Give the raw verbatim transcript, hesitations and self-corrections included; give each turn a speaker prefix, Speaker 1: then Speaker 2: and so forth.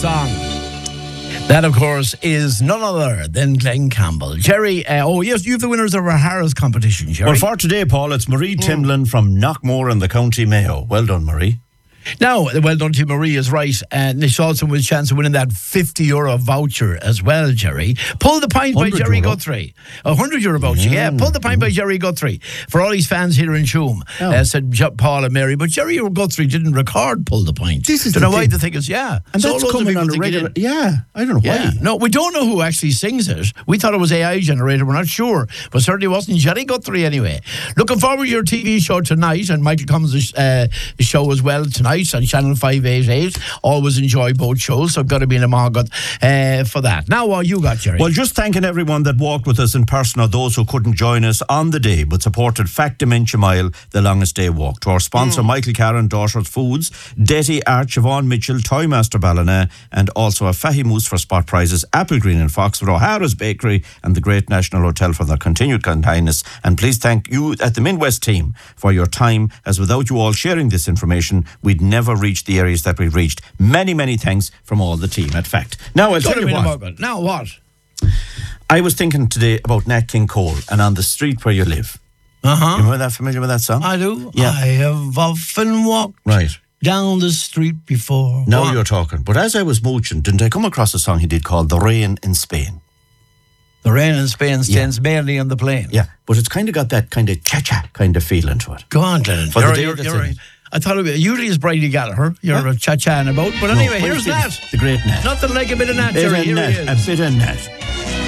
Speaker 1: song. That, of course, is none other than Glenn Campbell. Jerry, uh, oh, yes, you have the winners of our Harris competition, Jerry.
Speaker 2: Well, for today, Paul, it's Marie mm. Timlin from Knockmore in the County Mayo. Well done, Marie.
Speaker 1: Now, well done to Marie is right. And uh, she also has a chance of winning that fifty euro voucher as well, Jerry. Pull the Pint by Jerry
Speaker 2: euro.
Speaker 1: Guthrie. A one hundred euro voucher, yeah. yeah. Pull the Pint mm. by Jerry Guthrie. For all his fans here in Shoom, oh. uh, said Paul and Mary. But Jerry Guthrie didn't record Pull the Pint.
Speaker 2: This is
Speaker 1: don't know
Speaker 2: thing.
Speaker 1: why the thing is, yeah.
Speaker 2: And so that's coming on a regular... Yeah, I don't know
Speaker 1: yeah.
Speaker 2: why.
Speaker 1: No, we don't know who actually sings it. We thought it was A I generated. We're not sure. But certainly wasn't Jerry Guthrie anyway. Looking forward to your T V show tonight. And Michael Cummins' uh, show as well tonight on Channel five eighty-eight. Always enjoy both shows, so I've got to be in a market uh, for that. Now, what you got, Jerry?
Speaker 2: Well, just thanking everyone that walked with us in person or those who couldn't join us on the day but supported Fact Dementia Mile, the longest day walk. To our sponsor, mm. Michael Carron, Dorset Foods, Detty Art, Siobhan Mitchell, Toymaster Ballina, and also a Fahy Moose for spot prizes, Apple Green and Foxford, O'Hara's Bakery, and the Great National Hotel for their continued kindness. And please thank you at the Midwest team for your time, as without you all sharing this information, we'd never reach the areas that we've reached. Many, many thanks from all the team at Fact. Now, I'll tell you what.
Speaker 1: Now what?
Speaker 2: I was thinking today about Nat King Cole and On the Street Where You Live.
Speaker 1: Uh-huh.
Speaker 2: You remember that? Familiar with that song?
Speaker 1: I do.
Speaker 2: Yeah.
Speaker 1: I have often walked
Speaker 2: right.
Speaker 1: down the street before.
Speaker 2: Now you're talking. But as I was mooching, didn't I come across a song he did called The Rain in Spain?
Speaker 1: The rain in Spain stands yeah. mainly on the plain.
Speaker 2: Yeah, but it's kind of got that kind of cha-cha kind of feeling to it.
Speaker 1: Go on, Glenn.
Speaker 2: For
Speaker 1: you're,
Speaker 2: the day
Speaker 1: you're,
Speaker 2: that's
Speaker 1: you're right. I thought it was, usually it's Brady Gallagher. You're huh? a cha-cha about. But anyway,
Speaker 2: no,
Speaker 1: here's Nat.
Speaker 2: The great Nat.
Speaker 1: Nothing like a bit of Nat,
Speaker 2: Jerry.
Speaker 1: Here
Speaker 2: Nat,
Speaker 1: he is.
Speaker 2: a bit of Nat.